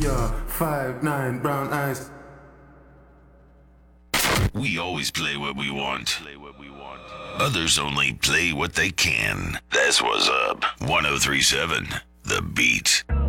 Yeah, 5'9", brown eyes. We always play what we want. Others only play what they can. That's what's up. 1037, The Beat.